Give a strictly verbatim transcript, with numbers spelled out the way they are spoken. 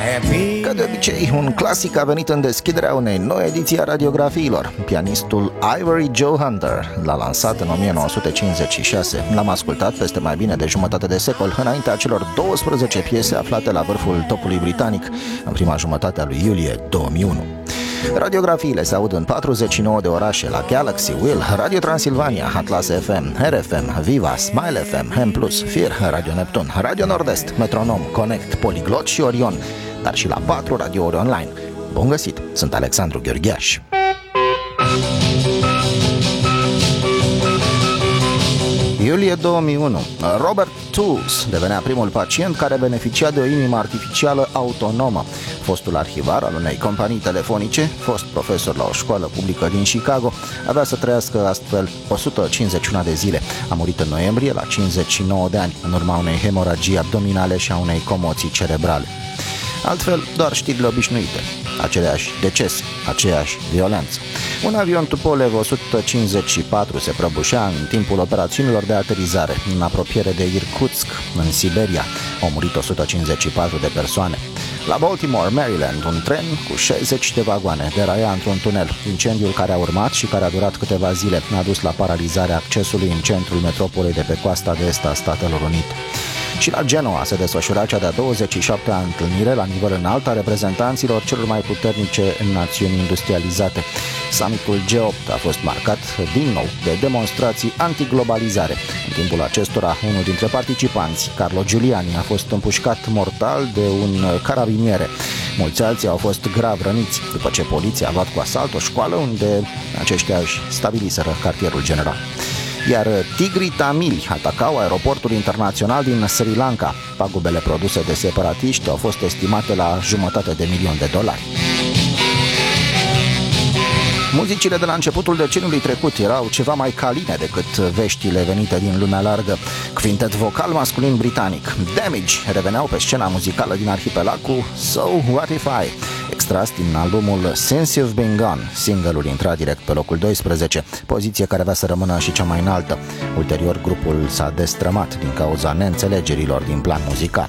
Ca de obicei, un clasic a venit în deschiderea unei noi ediții a radiografiilor. Pianistul Ivory Joe Hunter l-a lansat în o mie nouă sute cincizeci și șase. L-am ascultat peste mai bine de jumătate de secol, înaintea celor douăsprezece piese aflate la vârful topului britanic în prima jumătate a lui iulie două mii unu. Radiografiile se aud în patruzeci și nouă de orașe, la Galaxy, Will, Radio Transilvania, Atlas F M, R F M, Viva, Smile F M, M plus, Fir, Radio Neptun, Radio Nord-Est, Metronom, Connect, Poliglot și Orion, dar și la patru radiouri online. Bun găsit, sunt Alexandru Gheorghiaș. Iulie două mii unu, Robert Tools devenea primul pacient care beneficia de o inimă artificială autonomă. Fostul arhivar al unei companii telefonice, fost profesor la o școală publică din Chicago, avea să trăiască astfel o sută cincizeci și unu de zile. A murit în noiembrie la cincizeci și nouă de ani, în urma unei hemoragii abdominale și a unei comoții cerebrale. Altfel, doar știrile obișnuite, aceleași decese, aceeași violență. Un avion Tupolev o sută cincizeci și patru se prăbușea în timpul operațiunilor de aterizare în apropiere de Irkutsk, în Siberia. Au murit o sută cincizeci și patru de persoane. La Baltimore, Maryland, un tren cu șaizeci de vagoane deraia într-un tunel. Incendiul care a urmat și care a durat câteva zile a dus la paralizarea accesului în centrul metropolei de pe coasta de est a Statelor Unite. Și la Genoa se desfășura cea de-a douăzeci și șaptea întâlnire la nivel înalt a reprezentanților celor mai puternice națiuni industrializate. Summitul G opt a fost marcat din nou de demonstrații antiglobalizare. În timpul acestora, unul dintre participanți, Carlo Giuliani, a fost împușcat mortal de un carabiniere. Mulți alții au fost grav răniți, după ce poliția a luat cu asalt o școală unde aceștia își stabiliseră cartierul general. Iar tigrii tamili atacau aeroportul internațional din Sri Lanka. Pagubele produse de separatiști au fost estimate la jumătate de milion de dolari. Muzicile de la începutul deceniului trecut erau ceva mai caline decât veștile venite din lumea largă. Quintet vocal masculin britanic Damage reveneau pe scena muzicală din arhipelag cu So What If I, extras din albumul Since You've Been Gone. Single-ul intra direct pe locul doisprezece, poziție care avea să rămână și cea mai înaltă. Ulterior, grupul s-a destrămat din cauza neînțelegerilor din plan muzical.